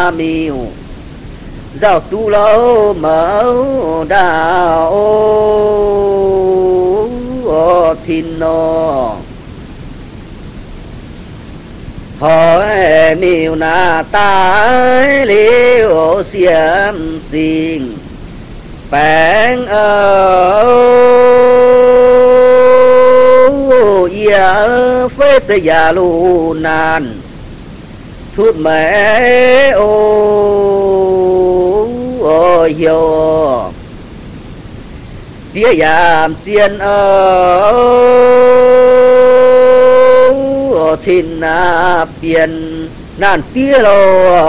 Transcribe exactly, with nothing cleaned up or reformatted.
miu giao tu lâu mở đào ô thiên nô hỏi miu na tai liu xiêm tình bèn ơ ya phê tê ya lu nan thút mẹ ô ô yo tía yam tiên ơ thiên na biển nan tía lô